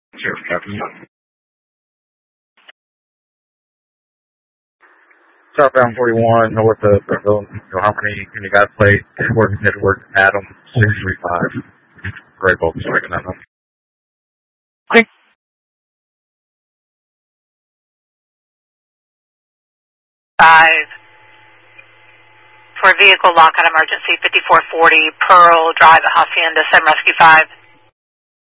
Sure, copy. Southbound 41, north of Breville, how many can you guys play? Edward, Adam, 635. Great folks, making that number. Okay. Five. For vehicle lockout emergency, 5440 Pearl Drive at Hacienda, 7 Rescue 5.